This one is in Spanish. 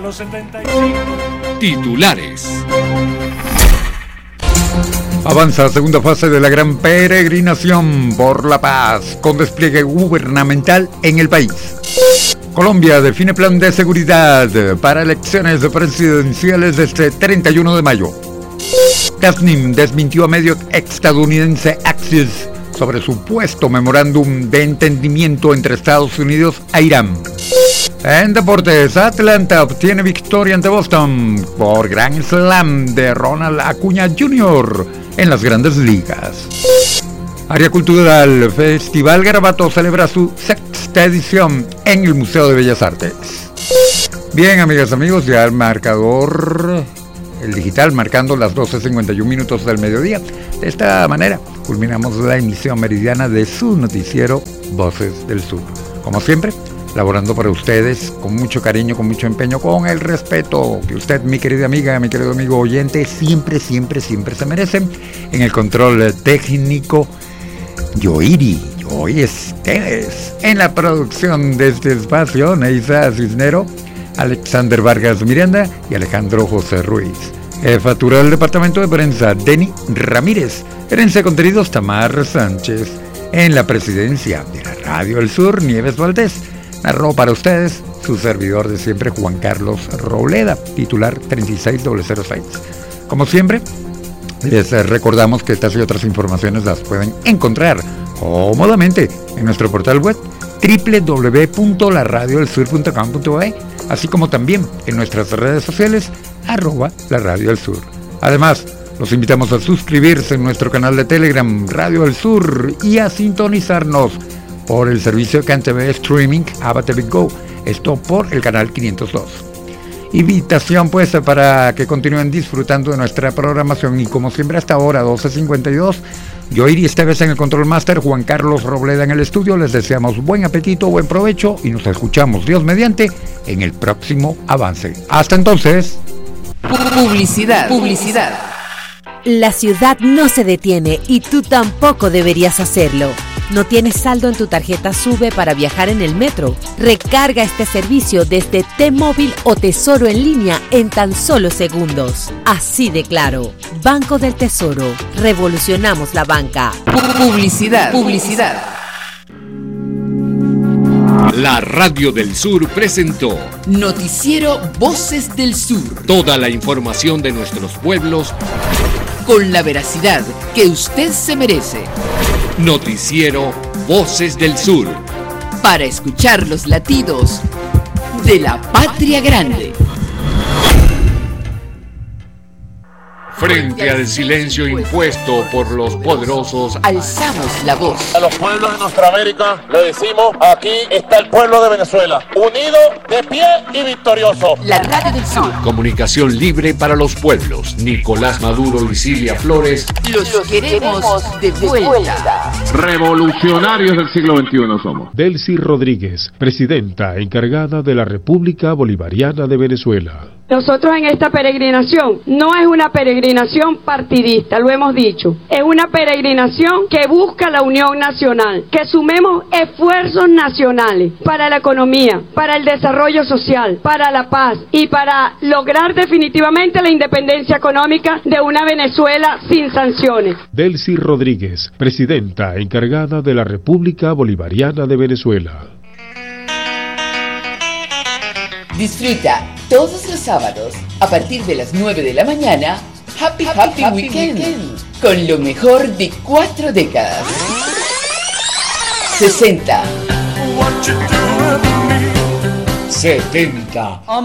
Los 75. Titulares. Avanza segunda fase de la gran peregrinación por la paz con despliegue gubernamental en el país. Colombia define plan de seguridad para elecciones presidenciales este 31 de mayo. Tasnim desmintió a medio estadounidense Axios sobre supuesto memorándum de entendimiento entre Estados Unidos e Irán. En deportes, Atlanta obtiene victoria ante Boston por Grand Slam de Ronald Acuña Jr. en las Grandes Ligas. Área cultural, Festival Garabato celebra su sexta edición en el Museo de Bellas Artes. Bien, amigas, amigos, ya el marcador, el digital, marcando las 12:51 minutos del mediodía. De esta manera, culminamos la emisión meridiana de su noticiero Voces del Sur. Como siempre, laborando para ustedes con mucho cariño, con mucho empeño, con el respeto que usted, mi querida amiga, mi querido amigo oyente, siempre se merecen. En el control técnico, Yoiri Esteves. En la producción de este espacio, Neisa Cisnero, Alexander Vargas Miranda y Alejandro José Ruiz. Jefatura del departamento de prensa, Denny Ramírez. Gerencia de contenidos, Tamar Sánchez. En la presidencia de la Radio del Sur, Nieves Valdés. Narró para ustedes su servidor de siempre, Juan Carlos Robleda, titular 36006. Como siempre, les recordamos que estas y otras informaciones las pueden encontrar cómodamente en nuestro portal web www.laradiodelsur.com.be, así como también en nuestras redes sociales @LaRadioDelSur. Además, los invitamos a suscribirse en nuestro canal de Telegram Radio del Sur y a sintonizarnos por el servicio de CanTV Streaming AbaTV Go, esto por el canal 502. Invitación pues para que continúen disfrutando de nuestra programación y como siempre hasta ahora 12:52, Yoiri Esteves en el Control Master, Juan Carlos Robleda en el estudio. Les deseamos buen apetito, buen provecho y nos escuchamos, Dios mediante, en el próximo avance. Hasta entonces. Publicidad. La ciudad no se detiene y tú tampoco deberías hacerlo. ¿No tienes saldo en tu tarjeta SUBE para viajar en el metro? Recarga este servicio desde T-Móvil o Tesoro en línea en tan solo segundos. Así de claro. Banco del Tesoro. Revolucionamos la banca. Publicidad. La Radio del Sur presentó Noticiero Voces del Sur. Toda la información de nuestros pueblos con la veracidad que usted se merece. Noticiero Voces del Sur. Para escuchar los latidos de la patria grande. Frente al silencio impuesto por los poderosos, alzamos la voz. A los pueblos de nuestra América le decimos, aquí está el pueblo de Venezuela, unido, de pie y victorioso. La Radio del Sur. Comunicación libre para los pueblos. Nicolás Maduro y Silvia Flores. Los queremos de vuelta. Revolucionarios del siglo XXI somos. Delcy Rodríguez, presidenta encargada de la República Bolivariana de Venezuela. Nosotros en esta peregrinación no es una peregrinación partidista, lo hemos dicho. Es una peregrinación que busca la unión nacional, que sumemos esfuerzos nacionales para la economía, para el desarrollo social, para la paz y para lograr definitivamente la independencia económica de una Venezuela sin sanciones. Delcy Rodríguez, presidenta encargada de la República Bolivariana de Venezuela. Disfruta todos los sábados a partir de las 9 de la mañana Happy Weekend con lo mejor de 4 décadas. 60 70